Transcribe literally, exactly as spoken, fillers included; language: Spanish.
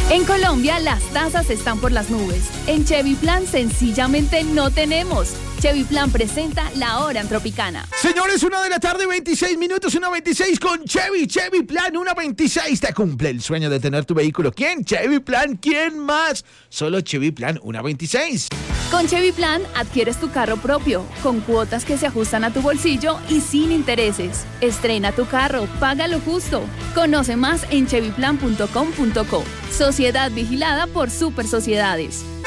En Colombia, las tasas están por las nubes. En Chevy Plan, sencillamente no tenemos. Chevy Plan presenta La Hora en Tropicana. Señores, una de la tarde, veintiséis minutos, una veintiséis con Chevy. Chevy Plan, una veintiséis. Te cumple el sueño de tener tu vehículo. ¿Quién? Chevy Plan. ¿Quién más? Solo Chevy Plan, una veintiséis. Con Chevy Plan, adquieres tu carro propio, con cuotas que se ajustan a tu bolsillo y sin intereses. Estrena tu carro, paga lo justo. Conoce más en chevy plan punto com punto co. Sociedad vigilada por Super Sociedades.